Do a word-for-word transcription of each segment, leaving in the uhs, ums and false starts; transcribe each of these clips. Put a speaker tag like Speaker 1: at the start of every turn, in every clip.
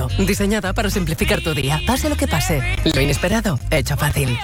Speaker 1: Peugeot, diseñada para simplificar tu día, pase lo que pase. Lo inesperado, hecho fácil.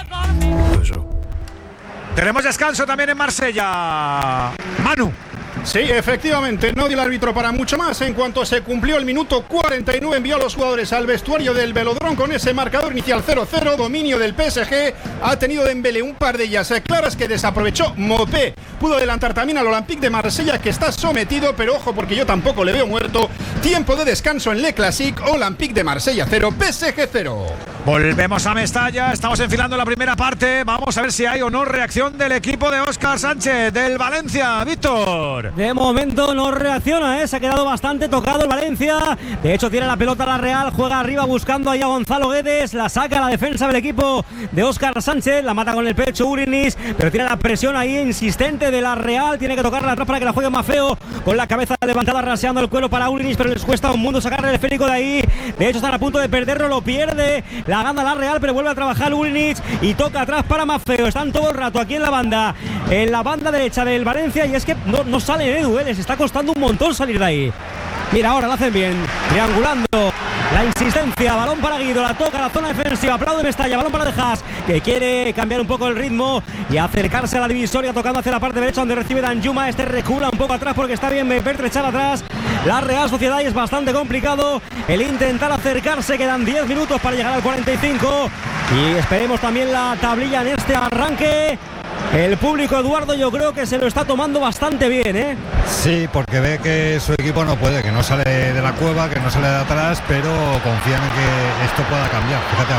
Speaker 2: Tenemos descanso también en Marsella. Manu.
Speaker 3: Sí, efectivamente, no dio el árbitro para mucho más. En cuanto se cumplió el minuto cuarenta y nueve, envió a los jugadores al vestuario del Velodrome con ese marcador inicial cero cero, dominio del P S G. Ha tenido Dembélé un par de ellas claras que desaprovechó Mopé. Pudo adelantar también al Olympique de Marsella, que está sometido, pero ojo porque yo tampoco le veo muerto. Tiempo de descanso en Le Classique, Olympique de Marsella cero, P S G cero.
Speaker 2: Volvemos a Mestalla, estamos enfilando la primera parte. Vamos a ver si hay o no reacción del equipo de Óscar Sánchez, del Valencia. Víctor.
Speaker 4: De momento no reacciona, ¿eh? Se ha quedado bastante tocado el Valencia. De hecho tiene la pelota la Real, juega arriba buscando ahí a Gonzalo Guedes, la saca la defensa del equipo de Óscar Sánchez, la mata con el pecho Urinis, pero tiene la presión ahí insistente de la Real, tiene que tocarla atrás para que la juegue más feo, con la cabeza levantada raseando el cuero para Urinis, pero les cuesta un mundo sacarle el esférico de ahí. De hecho están a punto de perderlo, lo pierde, la gana la Real, pero vuelve a trabajar Urinis y toca atrás para Mafeo. Están todo el rato aquí en la banda, en la banda derecha del Valencia, y es que no, no sale Edu, ¿eh? Les está costando un montón salir de ahí. Mira, ahora lo hacen bien, triangulando, la insistencia, balón para Guido, la toca, la zona defensiva, aplaude Mestalla, balón para De Haas, que quiere cambiar un poco el ritmo y acercarse a la divisoria, tocando hacia la parte derecha donde recibe Danjuma. Este recula un poco atrás porque está bien pertrechar atrás la Real Sociedad y es bastante complicado el intentar acercarse. Quedan diez minutos para llegar al cuarenta y cinco y esperemos también la tablilla en este arranque. El público, Eduardo, yo creo que se lo está tomando bastante bien, ¿eh?
Speaker 5: Sí, porque ve que su equipo no puede, que no sale de la cueva, que no sale de atrás, pero confían en que esto pueda cambiar. Fíjate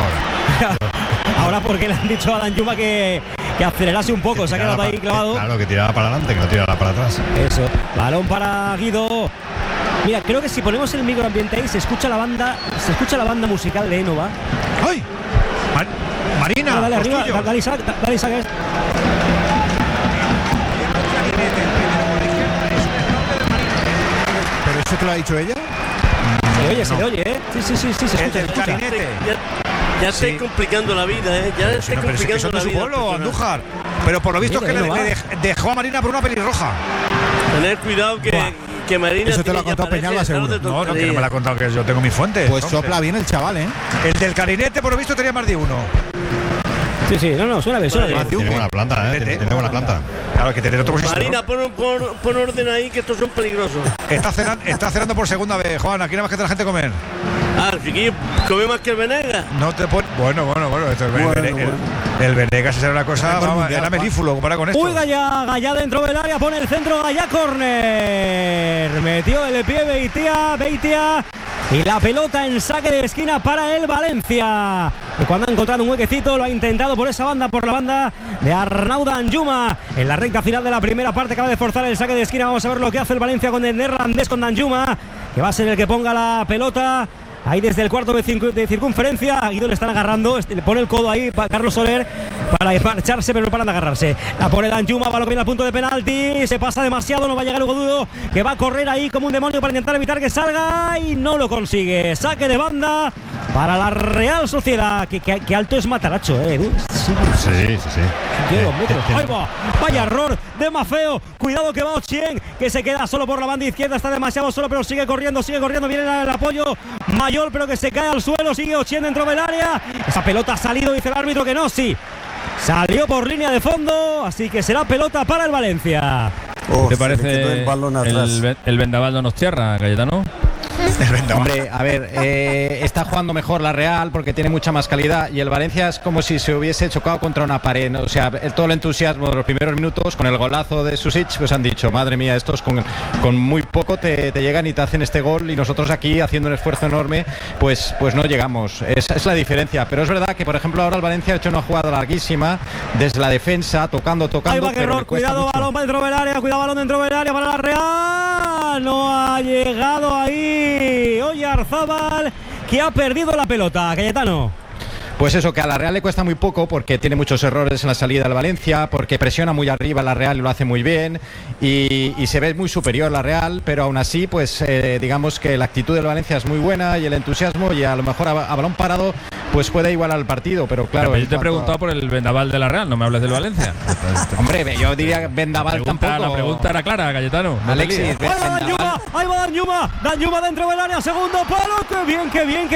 Speaker 5: ahora.
Speaker 4: Ahora porque le han dicho a Danjuma que, que acelerase un poco, se ha quedado ahí clavado.
Speaker 5: Que, claro, que tirara para adelante, que no tirara para atrás.
Speaker 4: Eso, balón para Guido. Mira, creo que si ponemos el microambiente ahí se escucha la banda, se escucha la banda musical de Énova.
Speaker 2: ¡Ay! Mar Marina,
Speaker 4: dale, dale arriba,
Speaker 2: tuyo.
Speaker 4: dale Isaac, dale Isaac.
Speaker 5: ¿Pero eso te lo ha dicho ella?
Speaker 4: Se oye, no. se oye, ¿eh? Sí, sí, sí, sí, se escucha.
Speaker 2: El clarinete.
Speaker 6: Ya, ya estoy sí. complicando la vida, ¿eh? Ya estoy
Speaker 2: no,
Speaker 6: complicando
Speaker 2: es que
Speaker 6: la vida.
Speaker 2: Su pueblo, Andújar. Pero por lo visto es que le, le dejó a Marina por una pelirroja.
Speaker 6: Tener cuidado que, que Marina.
Speaker 5: Eso te lo ha contado Peñalba, seguro.
Speaker 2: No, no, que no me lo ha contado, que yo tengo mis fuentes.
Speaker 5: Pues hombre. Sopla bien el chaval, ¿eh?
Speaker 2: El del clarinete, por lo visto, tenía más de uno.
Speaker 4: Sí, sí, no, no, suena bien, suena bien.
Speaker 5: Tiene buena planta, ¿eh? Tiene, tiene buena planta.
Speaker 2: Claro, hay que tener otro posición.
Speaker 6: Marina, pon, pon, pon orden ahí, que estos son peligrosos.
Speaker 2: Está cenando, está cenando por segunda vez, Juan. Aquí nada más que te la gente comer.
Speaker 6: Ah, chiquillo, come más que el Venegas.
Speaker 2: No te pon... Bueno, bueno, bueno. Esto es bueno, el,
Speaker 6: bueno.
Speaker 2: El, el Venegas era una cosa. Vamos, era melífulo comparado con esto.
Speaker 4: Uy, Gallá, Gallá dentro del área, pone el centro, Gallá, córner. Metió el pie Beitia, Beitia. Y la pelota en saque de esquina para el Valencia. Y cuando ha encontrado un huequecito, lo ha intentado por esa banda, por la banda de Arnau Danjuma. En la recta final de la primera parte acaba de forzar el saque de esquina. Vamos a ver lo que hace el Valencia con el neerlandés, con Danjuma, que va a ser el que ponga la pelota ahí desde el cuarto de, circun de circunferencia. A Guido le están agarrando, le pone el codo ahí para Carlos Soler para marcharse, pero no paran de agarrarse. La pone Danjuma, balón viene al punto de penalti, se pasa demasiado, no va a llegar Hugo Dudo, que va a correr ahí como un demonio para intentar evitar que salga y no lo consigue. Saque de banda para la Real Sociedad. Que, que, que alto es Mataracho, eh.
Speaker 5: Sí, sí, sí, sí.
Speaker 4: Ahí va, vaya error de Mafeo. Cuidado que va Ochien, que se queda solo por la banda izquierda, está demasiado solo, pero sigue corriendo, sigue corriendo, viene el apoyo Mayol, pero que se cae al suelo, sigue Ochien dentro del área. Esa pelota ha salido, dice el árbitro que no, sí. Salió por línea de fondo, así que será pelota para el Valencia.
Speaker 7: Oh, ¿te parece el, el, el vendaval de Donostierra, Cayetano?
Speaker 8: Hombre, a ver, eh, está jugando mejor la Real porque tiene mucha más calidad y el Valencia es como si se hubiese chocado contra una pared, ¿no? O sea, el, todo el entusiasmo de los primeros minutos con el golazo de Susic, pues han dicho, madre mía, estos con, con muy poco te, te llegan y te hacen este gol y nosotros aquí haciendo un esfuerzo enorme, pues, pues no llegamos. Esa es la diferencia, pero es verdad que, por ejemplo, ahora el Valencia ha hecho una jugada larguísima desde la defensa, tocando, tocando.
Speaker 4: Ahí va, error, cuidado, mucho. Balón dentro del área, cuidado, balón dentro del área para la Real. No ha llegado ahí Oyarzábal, que ha perdido la pelota. Cayetano.
Speaker 8: Pues eso, que a la Real le cuesta muy poco porque tiene muchos errores en la salida del Valencia, porque presiona muy arriba la Real y lo hace muy bien y, y se ve muy superior la Real, pero aún así pues eh, digamos que la actitud del Valencia es muy buena y el entusiasmo, y a lo mejor a, a balón parado pues puede igualar el partido, pero claro.
Speaker 7: Pero yo te he preguntado a... por el vendaval de la Real, no me hables del Valencia.
Speaker 8: Hombre, yo diría vendaval
Speaker 7: la pregunta,
Speaker 8: tampoco.
Speaker 7: La pregunta era clara, Cayetano.
Speaker 4: Alexis, ahí va Danjuma, ahí va Danjuma, Danjuma dentro del área, segundo palo, qué bien, qué bien.